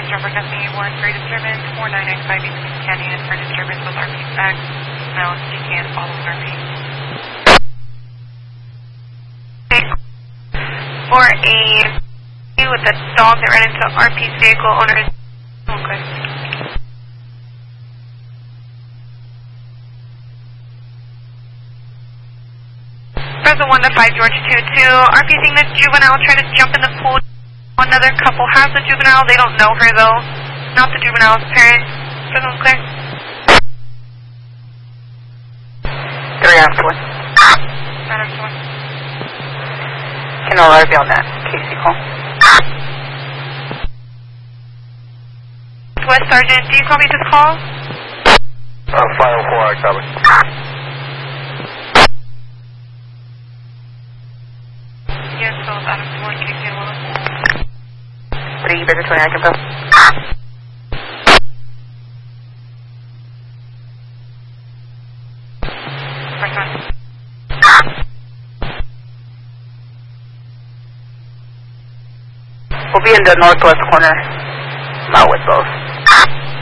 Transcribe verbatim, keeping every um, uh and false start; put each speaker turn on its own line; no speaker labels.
Foxtrot requesting a warrant for disturbance, four nine nine five East Canyon for disturbance with R P X. Now you can follow R P. For a with a dog that ran into R P's vehicle owner. Okay. Present one to five George two two. R P seeing this juvenile try to jump in the pool. Another couple has the juvenile. They don't know her though. Not the juvenile's parent. Present one clear.
Three Adams one.
Adams one.
Can alert be on that. Casey call.
West Sergeant, do you call me this call?
Uh, five oh four, I copy.
Yes, so Adams one, Casey and Willis.
What are you, Baker twenty, I can tell?
First one.
We'll be in the northwest corner. Not with both.